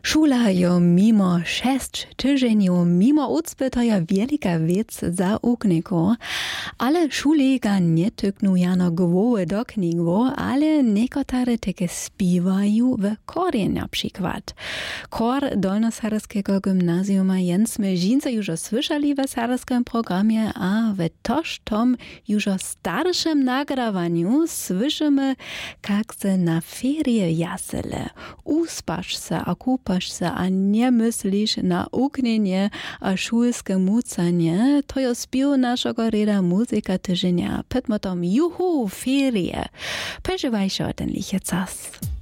Šula jo mimo 6 tygodniów mimo ucpy to je wielka wiec za ukniku, ale šuli ga nie tyknu jano głowy do knigów, ale niekotare takie śpiewają w korie na przykład. Kor Dolnosaryskiego gimnazjuma Jens Mierzynce już słyszeli w saryskim programie, a w tożtom już starszym nagrawaniu słyszymy, jak se na ferie jasele. Uspasz se, a kupasz se, a nie myślisz na uknienie a szulskie mucanie. To jest śpiew naszego reda muzyka tygodnia. Pytmo tom, juhu, ferie. Przeżywaj się o ten liche czas.